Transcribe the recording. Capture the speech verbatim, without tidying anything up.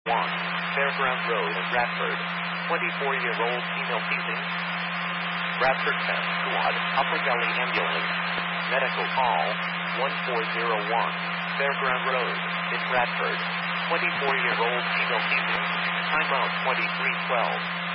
one, Fairground Road in Bradford. twenty-four-year-old female teasing. Bradford Town Squad, Upper Gully Ambulance. Medical call, one four zero one, Fairground Road in Bradford. twenty-four-year-old female teasing. Timeout twenty-three twelve.